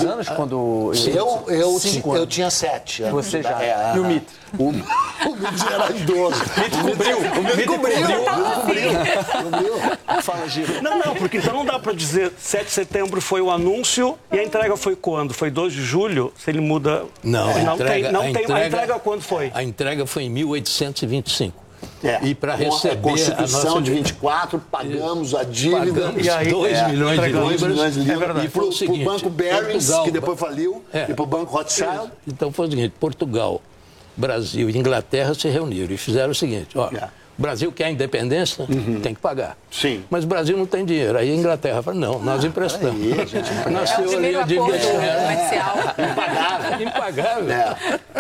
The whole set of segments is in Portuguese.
quantos anos quando... Eu tinha 7 anos. Você já. E o Mitre? O Mitre já era idoso. O Mitre cobriu. Fala, Gil. Não, porque então não dá para dizer 7 de setembro foi o anúncio e a entrega foi quando? Foi 2 de julho? Se ele muda... Não, a entrega quando foi? A entrega foi em 1825. E para receber a Constituição a nossa... de 24, pagamos a dívida. Pagamos 2 milhões de libras. É verdade. E para o Banco Barings, Portugal, que depois faliu, e para o Banco Rothschild. Então foi o seguinte, Portugal, Brasil e Inglaterra se reuniram e fizeram o seguinte, ó, o Brasil quer a independência, tem que pagar. Sim. Mas o Brasil não tem dinheiro. Aí a Inglaterra fala, não, nós emprestamos. Nossa teoria de comercial. Impagável.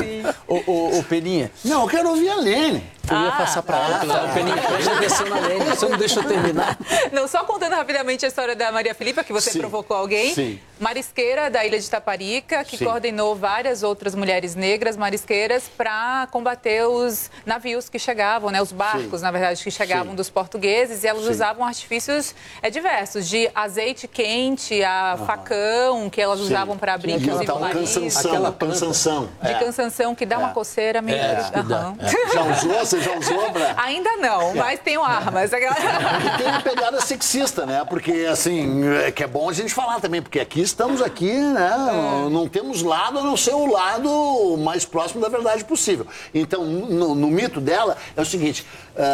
Ô, Peninha. Não, eu quero ouvir a Lene. Eu ia passar para ela. Ô, Peninha, presta atenção na Lene. Você não deixa eu terminar. Não, só contando rapidamente a história da Maria Filipa, que você provocou alguém. Sim. Marisqueira da Ilha de Taparica, que coordenou várias outras mulheres negras marisqueiras para combater os navios que chegavam, né, os barcos, na verdade, que chegavam dos portugueses, e elas usavam artifícios diversos, de azeite quente a facão, que elas usavam para abrir, inclusive, o nariz. Cansanção. De cansanção, que dá uma coceira meio... Já usou? Você já usou, Bra? Ainda não, mas tenho armas. E tem uma pegada sexista, né? Porque, assim, que é bom a gente falar também, porque aqui estamos aqui, né? Não temos lado a não ser o lado mais próximo da verdade possível. Então, no mito dela, é o seguinte,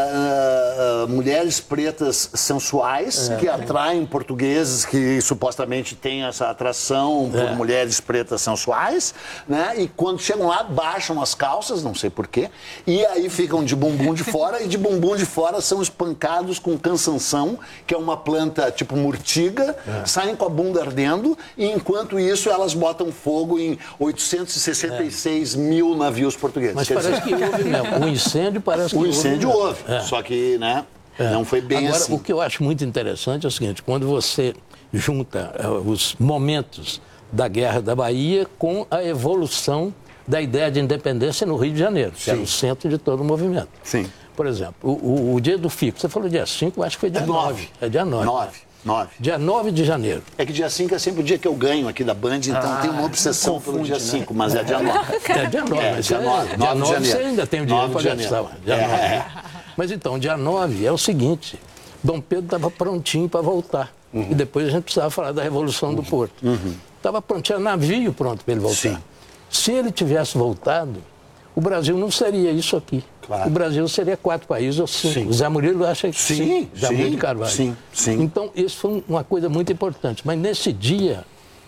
mulheres pretas sensuais que atraem portugueses que supostamente têm essa atração por mulheres pretas sensuais, né? E quando chegam lá, baixam as calças, não sei porquê, e aí ficam de bumbum de fora, e de bumbum de fora são espancados com cansanção, que é uma planta tipo murtiga, saem com a bunda ardendo, e enquanto isso elas botam fogo em 866 mil navios portugueses. Mas parece que houve mesmo. O incêndio parece que houve. O incêndio houve, só que, né, não foi bem Agora, assim. o que eu acho muito interessante é o seguinte, quando você junta os momentos da Guerra da Bahia com a evolução da ideia de independência no Rio de Janeiro, que era o centro de todo o movimento. Sim. Por exemplo, o dia do Fico, você falou dia 5, acho que foi dia 9. É dia 9. 9. Dia 9 de janeiro. É que dia 5 é sempre o dia que eu ganho aqui da Band, então tem uma obsessão pelo dia 5, mas é dia 9. É dia 9, mas dia 9 dia de 9 janeiro. você ainda tem o dinheiro para gastar. Dia 9. Mas então, dia 9 é o seguinte, Dom Pedro estava prontinho para voltar. E depois a gente precisava falar da Revolução do Porto. Estava pronto, tinha navio pronto para ele voltar. Sim. Se ele tivesse voltado, o Brasil não seria isso aqui. Claro. O Brasil seria 4 países ou 5. Sim. O Zé Murilo acha que sim. Zé Murilo de Carvalho. Sim. Então, isso foi uma coisa muito importante. Mas nesse dia,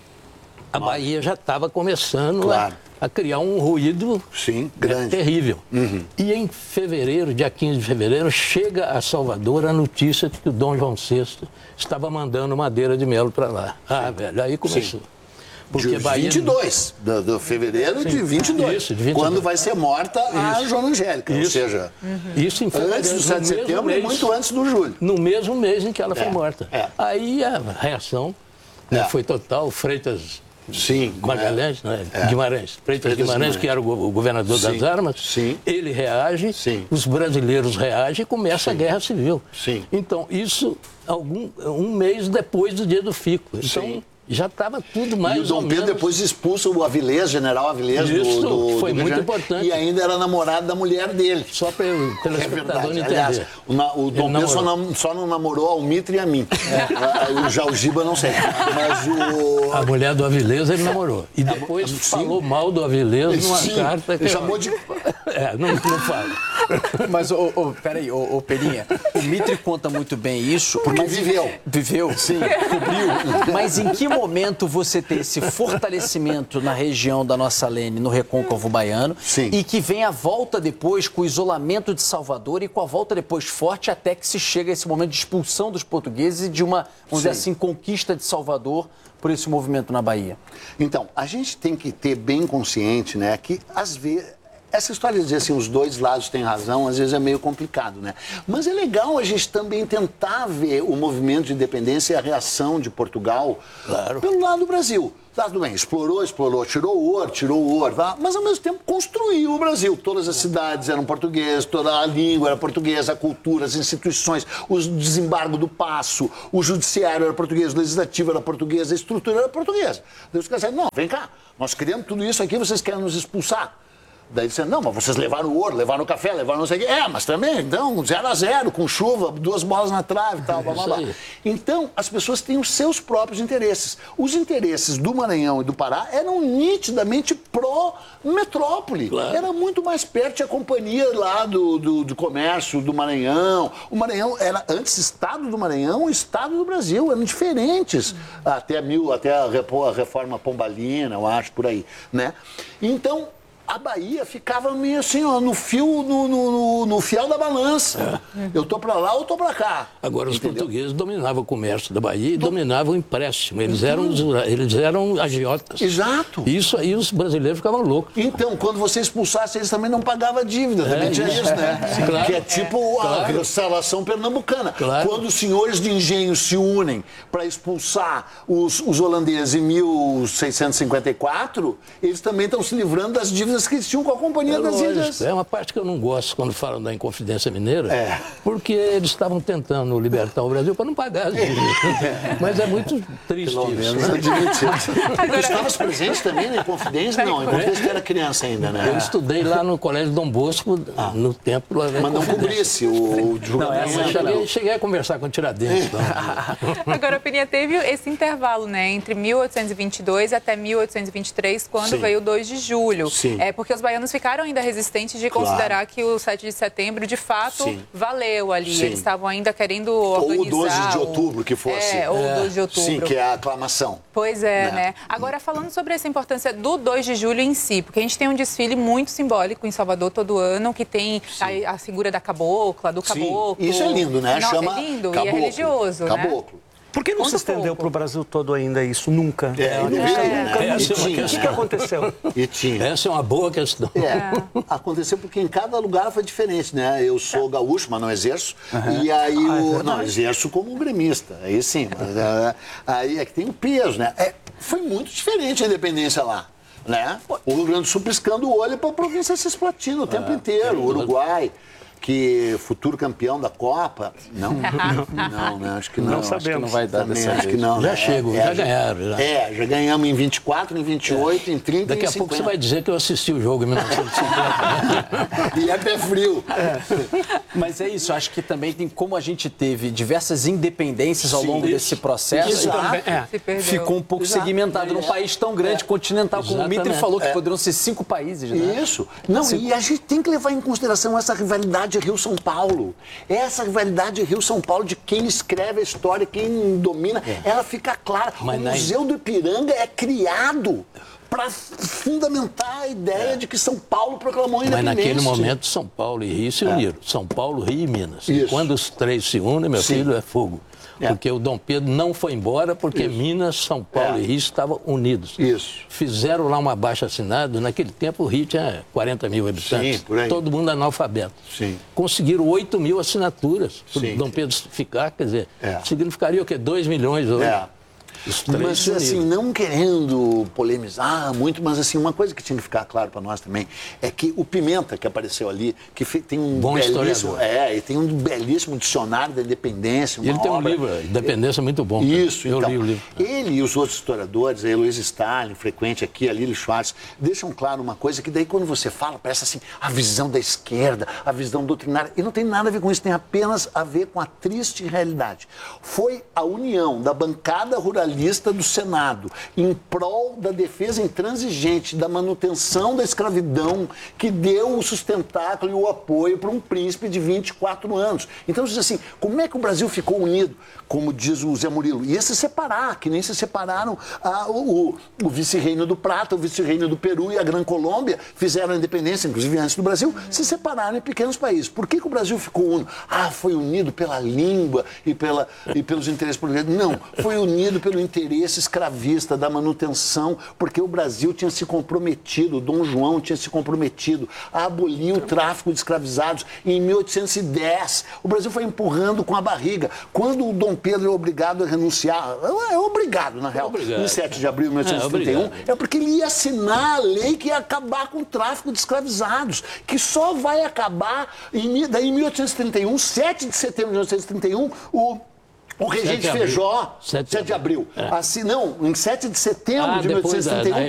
a Bahia já estava começando a criar um ruído grande. Terrível. E em fevereiro, dia 15 de fevereiro, chega a Salvador a notícia de que o Dom João VI estava mandando madeira de mel para lá. Velho, aí começou. Porque de 22, de fevereiro de 22, isso, de 22. Quando vai ser morta a Joana Angélica, ou seja, isso em fevereiro, antes do 7 de setembro mês, e muito antes do julho. No mesmo mês em que ela foi morta. Aí a reação foi total, Freitas Magalhães, Guimarães, Freitas Guimarães, que era o governador das armas, ele reage, os brasileiros reagem e começa a guerra civil. Então, isso um mês depois do dia do Fico. Então, já estava tudo mais ou menos... E o Dom Pedro depois expulsa o Avilés, general Avilés, foi muito importante. E ainda era namorado da mulher dele. Só para o telespectador entender. Aliás, o Dom Pedro só não namorou ao Mitre e a mim. Já o Giba não sei. Mas a mulher do Avilés ele namorou. E depois falou mal do Avilés numa carta... Ele chamou de... não fala. Mas, peraí, Peninha, o Mitre conta muito bem isso... Porque viveu. Viveu? Sim. Cobriu. Mas em que momento você tem esse fortalecimento na região da nossa Lene, no recôncavo baiano, e que vem a volta depois com o isolamento de Salvador e com a volta depois forte até que se chega a esse momento de expulsão dos portugueses e de uma, vamos dizer assim, conquista de Salvador por esse movimento na Bahia? Então, a gente tem que ter bem consciente, né, que às vezes... Essa história de dizer assim, os dois lados têm razão, às vezes é meio complicado, né? Mas é legal a gente também tentar ver o movimento de independência e a reação de Portugal pelo lado do Brasil. Tá, tudo bem, explorou, tirou o ouro, tá? Mas ao mesmo tempo construiu o Brasil. Todas as cidades eram portuguesas, toda a língua era portuguesa, a cultura, as instituições, o desembargo do Paço, o judiciário era português, o legislativo era português, a estrutura era portuguesa. Daí os caras disseram, não, vem cá, nós criamos tudo isso aqui, vocês querem nos expulsar. Daí disseram, não, mas vocês levaram o ouro, levaram o café, levaram não sei o quê. Mas também, então, 0-0, com chuva, 2 bolas na trave e tal, blá, blá, blá. Então, as pessoas têm os seus próprios interesses. Os interesses do Maranhão e do Pará eram nitidamente pró-metrópole. Claro. Era muito mais perto, tinha companhia lá do comércio do Maranhão. O Maranhão era, antes, Estado do Maranhão e Estado do Brasil, eram diferentes. Até a reforma pombalina, eu acho, por aí, né? Então, a Bahia ficava meio assim, ó, no fiel da balança. Eu tô para lá ou tô para cá. Agora, os portugueses dominavam o comércio da Bahia e dominavam o empréstimo. Eles eram agiotas. Exato. Isso aí os brasileiros ficavam loucos. Então, quando você expulsasse, eles também não pagavam dívida. Também tinha isso, né? Claro. Que é tipo a restauração pernambucana. Claro. Quando os senhores de engenho se unem para expulsar os holandeses em 1654, eles também estão se livrando das dívidas que eles tinham com a Companhia das Ilhas. É uma parte que eu não gosto quando falam da Inconfidência Mineira, porque eles estavam tentando libertar o Brasil para não pagar as dívidas. Mas é muito triste isso. Agora... Estavas presente também na Inconfidência? Não, Inconfidência era criança ainda, né? Eu estudei lá no Colégio Dom Bosco, no tempo lá. Mas não cobrisse o julgamento. Cheguei a conversar com o Tiradentes. Então. Agora, a Peninha teve esse intervalo, né, entre 1822 até 1823, quando veio o 2 de julho. Sim. Porque os baianos ficaram ainda resistentes de considerar que o 7 de setembro, de fato, valeu ali. Sim. Eles estavam ainda querendo organizar... Ou o 12 de outubro, que fosse. Ou o 12 de outubro. Sim, que é a aclamação. Pois é, né? Agora, falando sobre essa importância do 2 de julho em si, porque a gente tem um desfile muito simbólico em Salvador todo ano, que tem a figura da cabocla, do caboclo. Isso é lindo, né? Chama é lindo caboclo, e é religioso, caboclo. Né? Por que não se estendeu para o Brasil todo ainda isso? Nunca. O que aconteceu? Essa é uma boa questão. Aconteceu porque em cada lugar foi diferente, né? Eu sou gaúcho, mas não exerço. E aí, não, exerço como gremista. Aí sim, mas aí é que tem o peso, né? Foi muito diferente a independência lá. Né? O Rio Grande do Sul piscando o olho para a província Cisplatina o tempo inteiro, o Uruguai. Que futuro campeão da Copa, não, acho que não. Não sabemos. Acho que não vai dar dessa acho vez. que não. Já chegou, já ganharam. Já ganhamos em 24, em 28, em 30 Daqui e em a 50. pouco você vai dizer que eu assisti o jogo em 1950. E é pé frio. Mas é isso, acho que também tem como a gente teve diversas independências ao longo desse processo. Ficou um pouco segmentado num país tão grande, continental, como o Mitre falou, que poderiam ser 5 países. Né? Isso. Não, e a gente tem que levar em consideração essa rivalidade Rio-São Paulo. Essa rivalidade Rio-São Paulo de quem escreve a história, quem domina, ela fica clara. O Museu do Ipiranga é criado para fundamentar a ideia de que São Paulo proclamou a independência. Mas naquele momento São Paulo e Rio se uniram. São Paulo, Rio e Minas. Isso. E quando os 3 se unem, meu filho, é fogo. Porque o Dom Pedro não foi embora porque Minas, São Paulo e Rio estavam unidos. Isso. Fizeram lá uma abaixo-assinado. Naquele tempo o Rio tinha 40 mil habitantes. Sim, por aí. Todo mundo analfabeto. Sim. Conseguiram 8 mil assinaturas para o Dom Pedro ficar. Quer dizer, significaria o quê? 2 milhões hoje. Mas assim, não querendo polemizar muito, mas assim, uma coisa que tinha que ficar claro para nós também é que o Pimenta que apareceu ali, que tem um bom belíssimo, e tem um belíssimo dicionário da independência. Ele tem um livro, Independência, muito bom. Isso, eu então, li o livro. Ele e os outros historiadores, a Heloísa Stalin, frequente aqui, a Lili Schwartz, deixam claro uma coisa que daí quando você fala, parece assim, a visão da esquerda, a visão doutrinária, e não tem nada a ver com isso, tem apenas a ver com a triste realidade. Foi a união da bancada ruralista do Senado em prol da defesa intransigente da manutenção da escravidão que deu o sustentáculo e o apoio para um príncipe de 24 anos. Então, diz assim, como é que o Brasil ficou unido? Como diz o Zé Murilo, ia se separar, que nem se separaram o vice-reino do Prata, o vice-reino do Peru e a Gran Colômbia fizeram a independência, inclusive antes do Brasil, se separaram em pequenos países. Por que o Brasil ficou unido? Foi unido pela língua e pelos interesses políticos. Não, foi unido pelo pelo interesse escravista da manutenção, porque o Brasil tinha se comprometido, Dom João tinha se comprometido a abolir o tráfico de escravizados em 1810. O Brasil foi empurrando com a barriga. Quando o Dom Pedro é obrigado a renunciar, é obrigado, na real, em 7 de abril de 1831, é porque ele ia assinar a lei que ia acabar com o tráfico de escravizados, que só vai acabar daí em 1831, 7 de setembro de 1831, o regente Feijó, 7 de abril. Assim, não, em 7 de setembro de 1831,